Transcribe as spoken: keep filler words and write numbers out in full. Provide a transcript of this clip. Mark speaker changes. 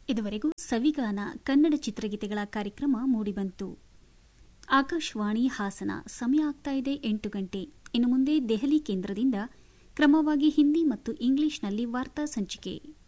Speaker 1: ಇದುವರೆಗೂ ಸವಿಗಾನ ಕನ್ನಡ ಚಿತ್ರಗೀತೆಗಳ ಕಾರ್ಯಕ್ರಮ ಮೂಡಿಬಂತು. ಆಕಾಶವಾಣಿ ಹಾಸನ. ಸಮಯ ಆಗ್ತಾ ಇದೆ ಎಂಟು ಗಂಟೆ. ಇನ್ನು ಮುಂದೆ ದೆಹಲಿ ಕೇಂದ್ರದಿಂದ ಕ್ರಮವಾಗಿ ಹಿಂದಿ ಮತ್ತು ಇಂಗ್ಲಿಷ್ನಲ್ಲಿ ವಾರ್ತಾ ಸಂಚಿಕೆ.